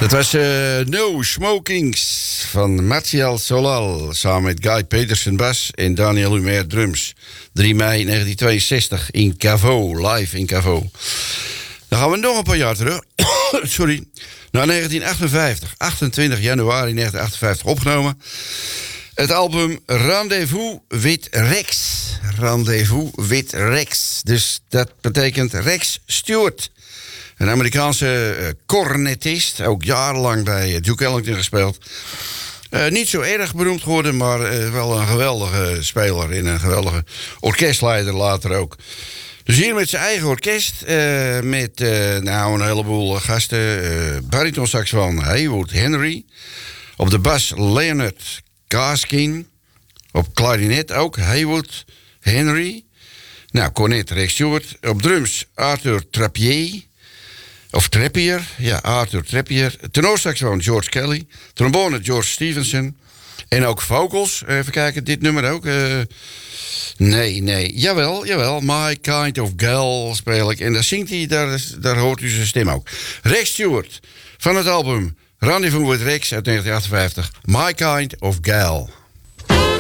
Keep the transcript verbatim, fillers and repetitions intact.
Dat was uh, No Smokings van Martial Solal samen met Guy Petersen bas en Daniel Humer drums. drie mei negentien tweeënzestig in Caveau, live in Caveau. Dan gaan we nog een paar jaar terug. Sorry. Naar negentien achtenvijftig, achtentwintig januari negentien achtenvijftig opgenomen. Het album Rendezvous with Rex. Rendezvous with Rex. Dus dat betekent Rex Stewart. Een Amerikaanse uh, cornetist. Ook jarenlang bij uh, Duke Ellington gespeeld. Uh, niet zo erg beroemd geworden, maar uh, wel een geweldige speler. En een geweldige orkestleider later ook. Dus hier met zijn eigen orkest. Uh, met uh, nou, een heleboel gasten. Uh, baritonsaxofoon Haywood Henry. Op de bas Leonard Gaskin. Op klarinet ook Haywood Henry. Nou, cornet Rex Stewart. Op drums Arthur Trappier. Of Trappier, ja, Arthur Trappier. Tenorsaxofoon George Kelly. Trombone George Stevenson. En ook vocals. Even kijken, dit nummer ook. Uh, nee, nee. Jawel, jawel. My Kind of Gal speel ik. En daar zingt hij, daar, daar hoort u zijn stem ook. Rex Stewart van het album Rendezvous with Rex uit negentien achtenvijftig. My Kind of Gal.